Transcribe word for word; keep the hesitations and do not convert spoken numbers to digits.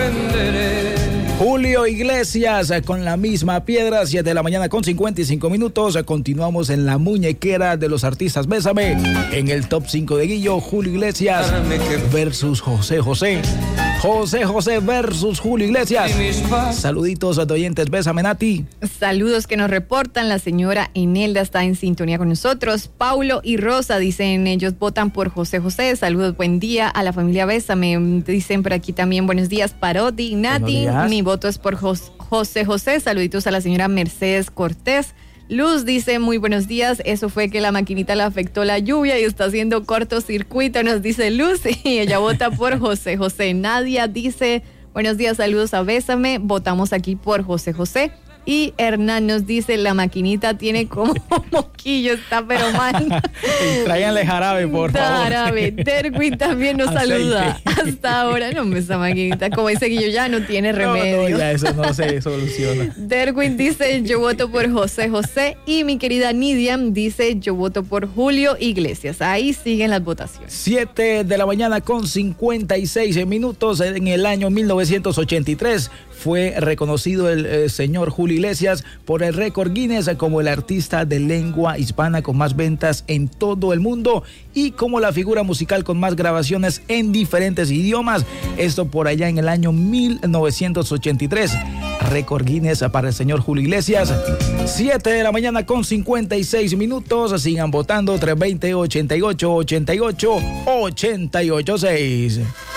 comprenderé. Julio Iglesias con la misma piedra, siete de la mañana con cincuenta y cinco minutos. Continuamos en la muñequera de los artistas Bésame. En el top cinco de Guillo, Julio Iglesias versus José José. José José versus Julio Iglesias. Saluditos a oyentes, Bésame, Nati. Saludos que nos reportan, la señora Enelda está en sintonía con nosotros. Paulo y Rosa dicen, ellos votan por José José. Saludos, buen día a la familia Bésame. Dicen por aquí también, buenos días, Parodi, Nati. Mi voto es por Jos- José José. Saluditos a la señora Mercedes Cortés. Luz dice, muy buenos días, eso fue que la maquinita le afectó la lluvia y está haciendo cortocircuito, nos dice Luz, y ella vota por José José. Nadia dice, buenos días, saludos a Bésame, votamos aquí por José José. Y Hernán nos dice, la maquinita tiene como moquillo, está pero mal. Tráiganle jarabe, por favor. Jarabe. Derwin también nos Aceite. saluda. Hasta ahora, no, esa maquinita, como dice Guillo, ya no tiene remedio. No, no, ya eso no se soluciona. Derwin dice, yo voto por José José. Y mi querida Nidia dice, yo voto por Julio Iglesias. Ahí siguen las votaciones. siete de la mañana con cincuenta y seis minutos. En el año mil novecientos ochenta y tres fue reconocido el eh, señor Julio Iglesias por el récord Guinness como el artista de lengua hispana con más ventas en todo el mundo y como la figura musical con más grabaciones en diferentes idiomas. Esto por allá en el año mil novecientos ochenta y tres. Récord Guinness para el señor Julio Iglesias. siete de la mañana con cincuenta y seis minutos. Sigan votando tres veinte, ochenta y ocho, ochenta y ocho, ochenta y ocho, seis.